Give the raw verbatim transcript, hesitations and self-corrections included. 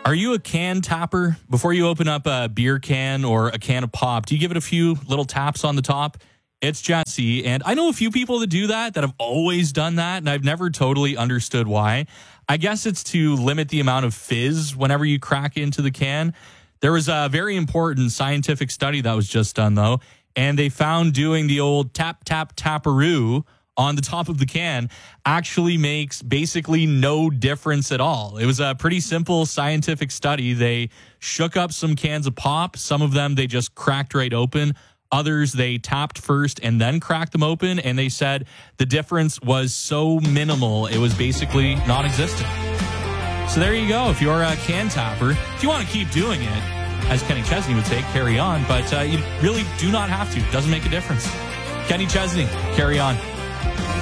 Are you a can tapper? Before you open up a beer can or a can of pop, do you give it a few little taps on the top? It's Jesse, and I know a few people that do that, that have always done that, and I've never totally understood why. I guess it's to limit the amount of fizz whenever you crack into the can. There was a very important scientific study that was just done, though, and they found doing the old tap, tap, taparoo on the top of the can actually makes basically no difference at all. It was a pretty simple scientific study. They shook up some cans of pop. Some of them they just cracked right open. Others they tapped first and then cracked them open. And they said the difference was so minimal, it was basically non-existent. So there you go. If you're a can tapper, if you want to keep doing it, as Kenny Chesney would say, carry on. But uh, you really do not have to. It doesn't make a difference. Kenny Chesney, carry on.